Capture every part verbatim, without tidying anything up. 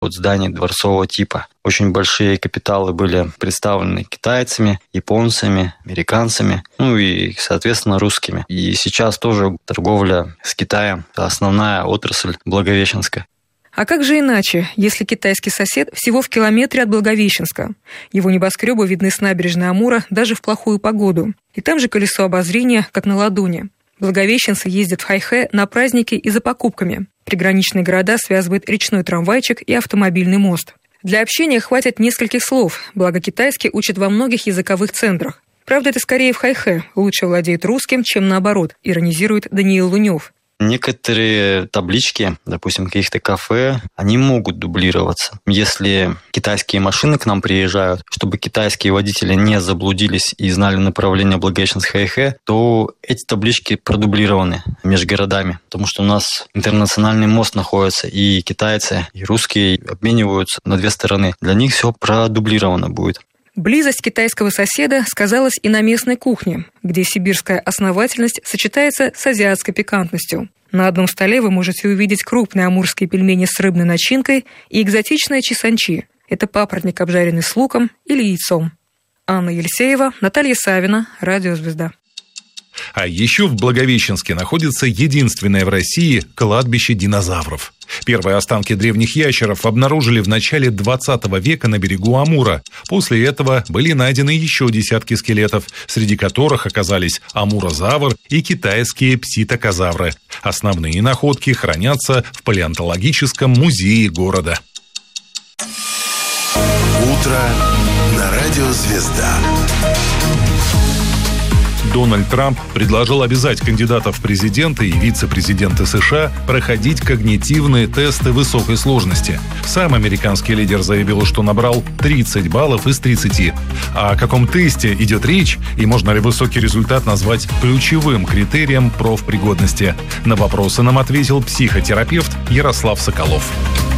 Вот здания дворцового типа. Очень большие капиталы были представлены китайцами, японцами, американцами, ну и, соответственно, русскими. И сейчас тоже торговля с Китаем – основная отрасль Благовещенска. А как же иначе, если китайский сосед всего в километре от Благовещенска? Его небоскребы видны с набережной Амура даже в плохую погоду. И там же колесо обозрения, как на ладони. Благовещенцы ездят в Хайхэ на праздники и за покупками. Приграничные города связывает речной трамвайчик и автомобильный мост. Для общения хватит нескольких слов, благо китайский учат во многих языковых центрах. Правда, это скорее в Хайхэ, лучше владеет русским, чем наоборот, иронизирует Даниил Лунев. Некоторые таблички, допустим, каких-то кафе, они могут дублироваться. Если китайские машины к нам приезжают, чтобы китайские водители не заблудились и знали направление Благовещенск-Хайхэ, то эти таблички продублированы между городами, потому что у нас интернациональный мост находится, и китайцы, и русские обмениваются на две стороны. Для них все продублировано будет. Близость китайского соседа сказалась и на местной кухне, где сибирская основательность сочетается с азиатской пикантностью. На одном столе вы можете увидеть крупные амурские пельмени с рыбной начинкой и экзотичное чисанчи. Это папоротник, обжаренный с луком или яйцом. Анна Елисеева, Наталья Савина, Радио Звезда. А еще в Благовещенске находится единственное в России кладбище динозавров. Первые останки древних ящеров обнаружили в начале двадцатого века на берегу Амура. После этого были найдены еще десятки скелетов, среди которых оказались амурозавр и китайские пситокозавры. Основные находки хранятся в палеонтологическом музее города. Утро на Радио Звезда. Дональд Трамп предложил обязать кандидатов в президенты и вице-президенты США проходить когнитивные тесты высокой сложности. Сам американский лидер заявил, что набрал тридцать баллов из тридцати. А о каком тесте идет речь и можно ли высокий результат назвать ключевым критерием профпригодности? На вопросы нам ответил психотерапевт Ярослав Соколов.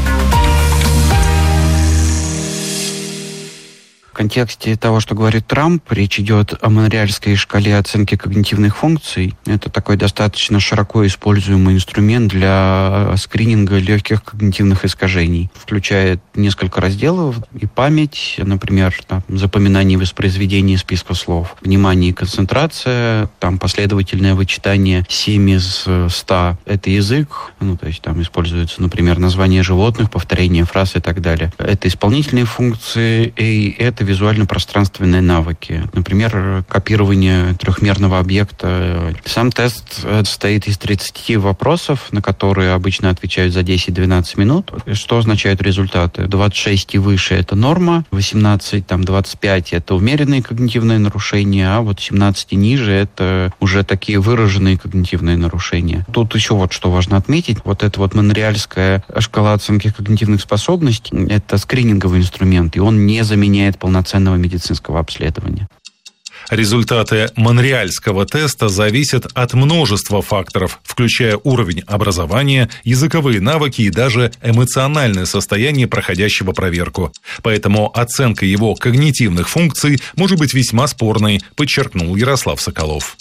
В контексте того, что говорит Трамп, речь идет о монреальской шкале оценки когнитивных функций. Это такой достаточно широко используемый инструмент для скрининга легких когнитивных искажений. Включает несколько разделов: и память, например, там, запоминание и воспроизведение списка слов, внимание и концентрация, там последовательное вычитание семь из ста. Это язык, ну, то есть там используется, например, название животных, повторение фраз и так далее. Это исполнительные функции, и это визуально-пространственные навыки. Например, копирование трехмерного объекта. Сам тест состоит из тридцати вопросов, на которые обычно отвечают за десять-двенадцать минут. Что означают результаты? двадцать шесть и выше – это норма, восемнадцать, там, двадцать пять – это умеренные когнитивные нарушения, а вот семнадцать и ниже – это уже такие выраженные когнитивные нарушения. Тут еще вот что важно отметить. Вот эта вот монреальская шкала оценки когнитивных способностей – это скрининговый инструмент, и он не заменяет полноценного полноценного медицинского обследования. Результаты монреальского теста зависят от множества факторов, включая уровень образования, языковые навыки и даже эмоциональное состояние проходящего проверку. Поэтому оценка его когнитивных функций может быть весьма спорной, подчеркнул Ярослав Соколов.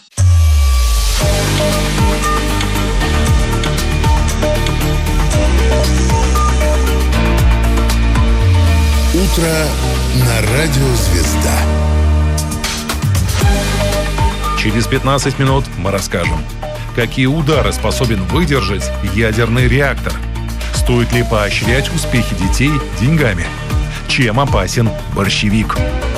Утро на Радио Звезда. Через пятнадцать минут мы расскажем, какие удары способен выдержать ядерный реактор. Стоит ли поощрять успехи детей деньгами? Чем опасен борщевик?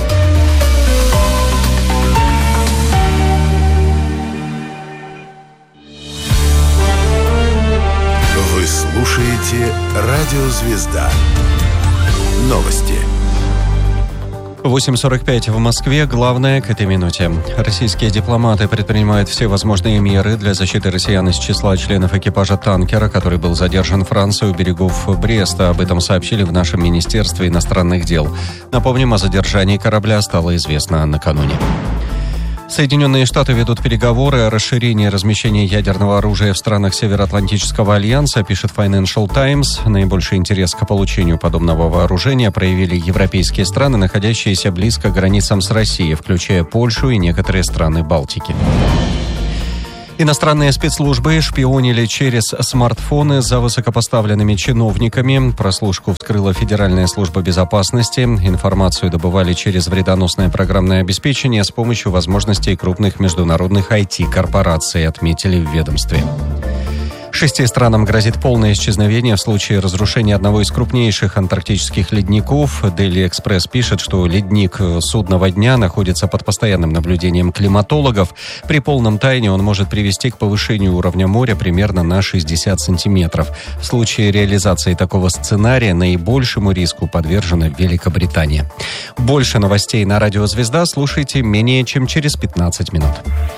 Вы слушаете Радио Звезда. Новости. восемь сорок пять в Москве. Главное к этой минуте. Российские дипломаты предпринимают все возможные меры для защиты россиян из числа членов экипажа танкера, который был задержан Францией у берегов Бреста. Об этом сообщили в нашем Министерстве иностранных дел. Напомним, о задержании корабля стало известно накануне. Соединенные Штаты ведут переговоры о расширении размещения ядерного оружия в странах Североатлантического альянса, пишет Financial Times. Наибольший интерес к получению подобного вооружения проявили европейские страны, находящиеся близко к границам с Россией, включая Польшу и некоторые страны Балтики. Иностранные спецслужбы шпионили через смартфоны за высокопоставленными чиновниками. Прослушку вскрыла Федеральная служба безопасности. Информацию добывали через вредоносное программное обеспечение с помощью возможностей крупных международных ай ти-корпораций, отметили в ведомстве. Шести странам грозит полное исчезновение в случае разрушения одного из крупнейших антарктических ледников. Daily Express пишет, что ледник Судного дня находится под постоянным наблюдением климатологов. При полном таянии он может привести к повышению уровня моря примерно на шестьдесят сантиметров. В случае реализации такого сценария наибольшему риску подвержена Великобритания. Больше новостей на Радио Звезда слушайте менее чем через пятнадцать минут.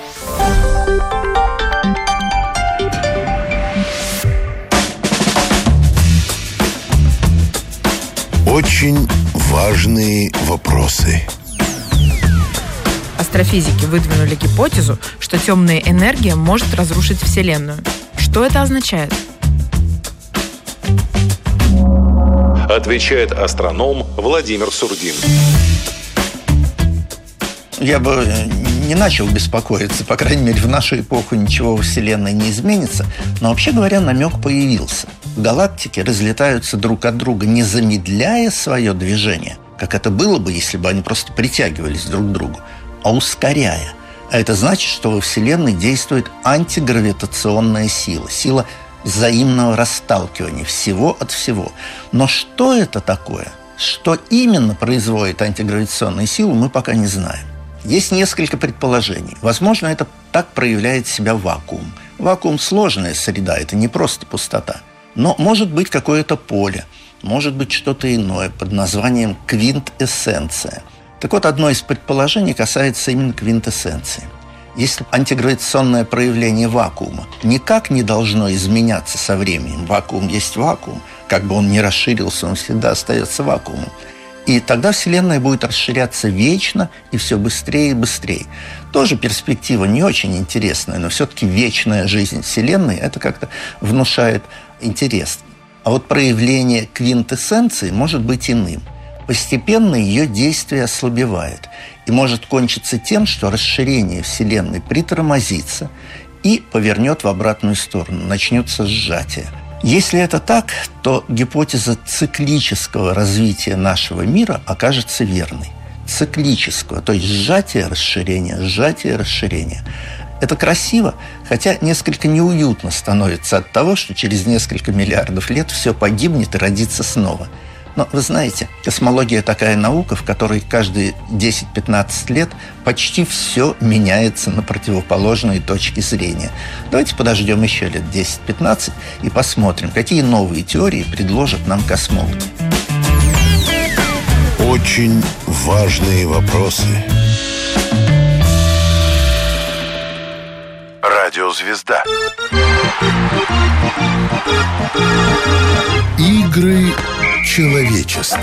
Очень важные вопросы. Астрофизики выдвинули гипотезу, что темная энергия может разрушить Вселенную. Что это означает? Отвечает астроном Владимир Сурдин. Я бы не начал беспокоиться, по крайней мере, в нашу эпоху ничего во Вселенной не изменится, но, вообще говоря, намек появился. Галактики разлетаются друг от друга, не замедляя свое движение, как это было бы, если бы они просто притягивались друг к другу, а ускоряя. А это значит, что во Вселенной действует антигравитационная сила, сила взаимного расталкивания всего от всего. Но что это такое? Что именно производит антигравитационную силу, мы пока не знаем. Есть несколько предположений. Возможно, это так проявляет себя вакуум. Вакуум – сложная среда, это не просто пустота. Но может быть какое-то поле, может быть что-то иное под названием квинтэссенция. Так вот, одно из предположений касается именно квинтэссенции. Если антигравитационное проявление вакуума никак не должно изменяться со временем, вакуум есть вакуум, как бы он ни расширился, он всегда остается вакуумом, и тогда Вселенная будет расширяться вечно и все быстрее и быстрее. Тоже перспектива не очень интересная, но все-таки вечная жизнь Вселенной, это как-то внушает интерес. А вот проявление квинтэссенции может быть иным. Постепенно ее действие ослабевает и может кончиться тем, что расширение Вселенной притормозится и повернет в обратную сторону, начнется сжатие. Если это так, то гипотеза циклического развития нашего мира окажется верной. Циклического, то есть сжатие, расширение, сжатие, расширение. Это красиво, хотя несколько неуютно становится от того, что через несколько миллиардов лет все погибнет и родится снова. Но вы знаете, космология такая наука, в которой каждые десять-пятнадцать лет почти все меняется на противоположные точки зрения. Давайте подождем еще лет десять-пятнадцать и посмотрим, какие новые теории предложат нам космологи. Очень важные вопросы. Радиозвезда. Игры человечества.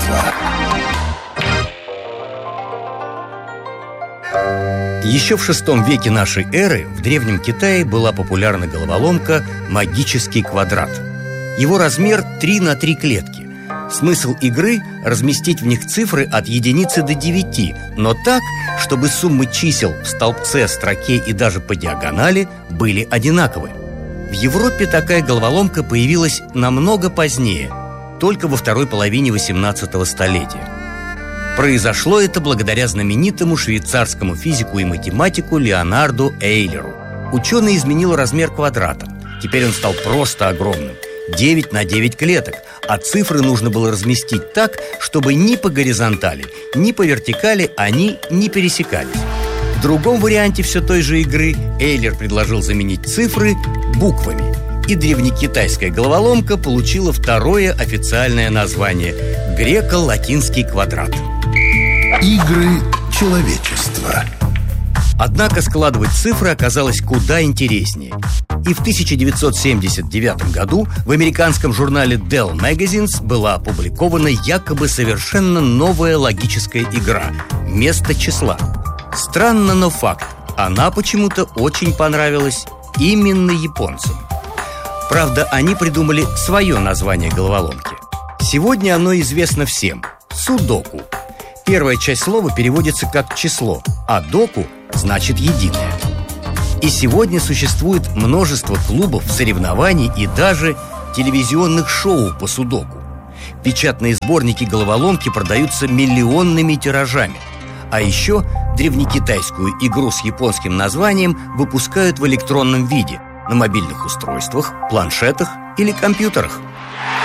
Еще в шестом веке нашей эры в Древнем Китае была популярна головоломка «Магический квадрат». Его размер три на три клетки. Смысл игры – разместить в них цифры от единицы до девяти, но так, чтобы суммы чисел в столбце, строке и даже по диагонали были одинаковы. В Европе такая головоломка появилась намного позднее, только во второй половине восемнадцатого столетия. Произошло это благодаря знаменитому швейцарскому физику и математику Леонарду Эйлеру. Ученый изменил размер квадрата. Теперь он стал просто огромным – девять на девять клеток, а цифры нужно было разместить так, чтобы ни по горизонтали, ни по вертикали они не пересекались. В другом варианте все той же игры Эйлер предложил заменить цифры буквами, и древнекитайская головоломка получила второе официальное название – греко-латинский квадрат. Игры человечества. Однако складывать цифры оказалось куда интереснее. И в тысяча девятьсот семьдесят девятом году в американском журнале Dell Magazines была опубликована якобы совершенно новая логическая игра «Место числа». Странно, но факт. Она почему-то очень понравилась именно японцам. Правда, они придумали свое название головоломки. Сегодня оно известно всем – судоку. Первая часть слова переводится как «число», а доку значит «единое». И сегодня существует множество клубов, соревнований и даже телевизионных шоу по судоку. Печатные сборники головоломки продаются миллионными тиражами. А еще древнекитайскую игру с японским названием выпускают в электронном виде на мобильных устройствах, планшетах или компьютерах.